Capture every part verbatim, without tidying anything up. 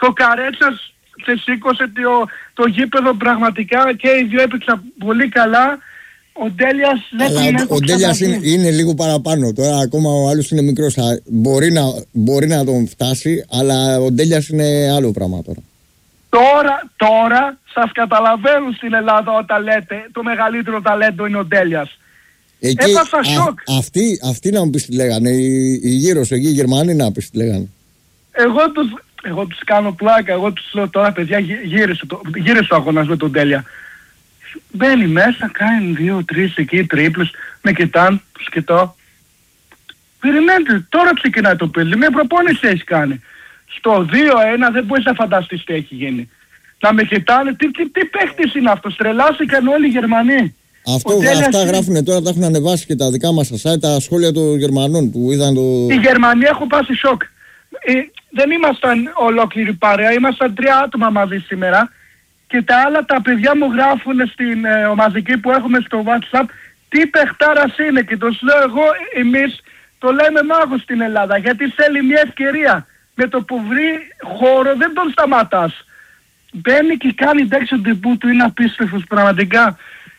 Και ο Καρέτσας ξεσήκωσε το, το γήπεδο πραγματικά και οι δύο έπαιξαν πολύ καλά. Ο Ντέλιας δεν είναι. Ο Ντέλιας είναι, είναι λίγο παραπάνω. Τώρα ακόμα ο άλλος είναι μικρός. Μπορεί να, μπορεί να τον φτάσει, αλλά ο Ντέλιας είναι άλλο πράγμα τώρα. Τώρα, τώρα σας καταλαβαίνουν στην Ελλάδα όταν λέτε το μεγαλύτερο ταλέντο είναι ο Ντέλιας. Εκεί, Έπασα α, σοκ. Αυτοί, αυτοί να μου πεις τι λέγανε, οι, οι γύρος εκεί οι Γερμανοί να πεις τι λέγανε. Εγώ τους, εγώ τους κάνω πλάκα, εγώ τους λέω τώρα παιδιά γύρισε το, γύρισε το αγώνας με τον Ντέλια. Μπαίνει μέσα, κάνει δύο, τρεις εκεί τρίπλους, με κοιτάν, τους κοιτώ. Περιμένετε, τώρα ξεκινάει το παιδί, με προπόνηση έχει κάνει. Στο δύο ένα δεν μπορείς να φανταστείς τι έχει γίνει. Να με κοιτάνε, τι, τι, τι παίχτης είναι αυτός, τρελάθηκαν όλοι οι Γερμανοί. Αυτό, αυτά γράφουν τώρα, τα έχουν ανεβάσει και τα δικά μας τα site, τα σχόλια των Γερμανών που είδαν το... Οι Γερμανοί έχουν πάσει σοκ. Ε, δεν ήμασταν ολόκληρη παρέα, ήμασταν τρία άτομα μαζί σήμερα και τα άλλα τα παιδιά μου γράφουν στην ε, ομαδική που έχουμε στο WhatsApp τι παιχτάρας είναι και τους λέω εγώ εμείς το λέμε μάγος στην Ελλάδα γιατί θέλει μια ευκαιρία. Με το που βρει χώρο δεν τον σταματάς. Μπαίνει και κάνει τέξιο τυπού του, είναι απίστευτος πραγματικά.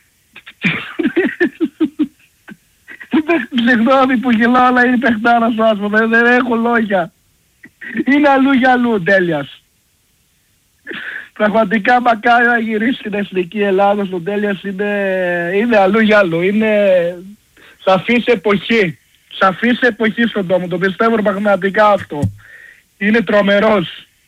Συγγνώμη που γελάω αλλά είναι παιχτάρας ο άσπρο, δεν, δεν έχω λόγια. Είναι αλλού για αλλού ο Ντέλιας. Πραγματικά μακάρι να γυρίσει στην εθνική Ελλάδα, ο Ντέλιας είναι, είναι αλλού για αλλού. Είναι σαφής εποχή. Σαφής εποχή στον τόμο, το πιστεύω πραγματικά αυτό. Είναι τρομερός.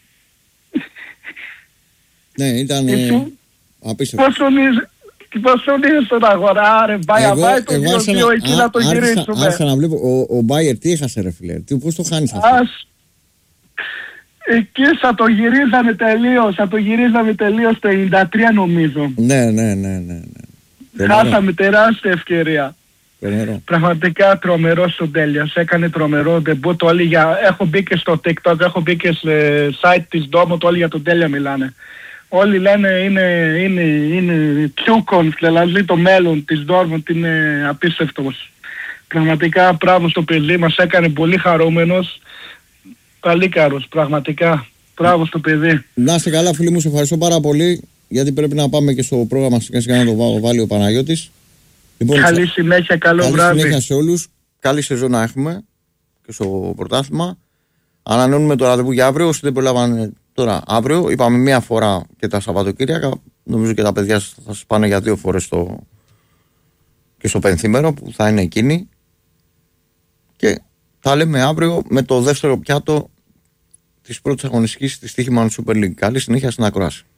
Ναι, ήταν ε, απίστευτο. Πώς τον είσαι, πώς τον είσαι στον αγορά, ρε, πάει απάει το δύο δύο εκεί να το γυρίσουμε. Άρχισα να βλέπω, ο, ο Μπάιερ τι έχασε ρε φίλε, τι, πώς το χάνεις αυτό. Ας, εκεί θα το γυρίζαμε τελείως, θα το γυρίζαμε τελείως το ενενήντα τρία νομίζω. Ναι, ναι, ναι, ναι. ναι. Χάσαμε τεράστια ευκαιρία. Τρομερό. Πραγματικά τρομερός ο Ντέλιας, έκανε τρομερό ντεμπούτ, όλοι για... έχω μπει και στο TikTok, έχω μπει και στο site της Ντόμο, όλοι για τον Ντέλια μιλάνε. Όλοι λένε είναι, είναι, είναι Τσούκον, δηλαδή το μέλλον της Ντόρμοντ είναι απίστευτος. Πραγματικά μπράβο στο παιδί, μας έκανε πολύ χαρούμενος, παλίκαρος, πραγματικά, μπράβο στο παιδί. Να είστε καλά φίλοι μου, σε ευχαριστώ πάρα πολύ, γιατί πρέπει να πάμε και στο πρόγραμμα και να το βάλει ο Παναγιώτης. Λοιπόν, καλή συνέχεια, καλό καλή βράδυ. Καλή συνέχεια σε όλους. Καλή σεζόν να έχουμε και στο πρωτάθλημα. Ανανεώνουμε το ραντεβού για αύριο. Όσοι δεν προλάβανε τώρα αύριο, είπαμε μία φορά και τα Σαββατοκύριακα. Νομίζω και τα παιδιά θα σας πάνε για δύο φορές στο... και στο πενθήμερο που θα είναι εκείνοι. Και θα λέμε αύριο με το δεύτερο πιάτο της πρώτης αγωνιστικής της Τύχημαν Super League. Καλή συνέχεια στην ακρόαση.